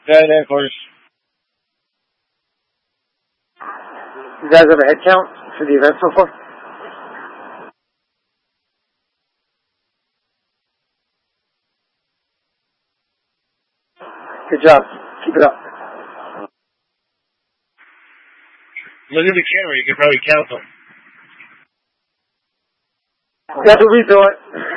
Yeah, of course. You guys have a head count for the event so far? Good job. Keep it up. Look at the camera. You can probably count them. That's what we do it.